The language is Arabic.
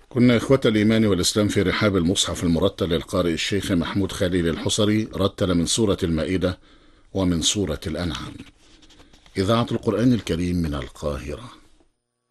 كنا إخوة الإيمان والإسلام في رحاب المصحف المرتل للقارئ الشيخ محمود خليل الحصري، رتل من سورة المائدة ومن سورة الأنعام. إذاعة القرآن الكريم من القاهرة.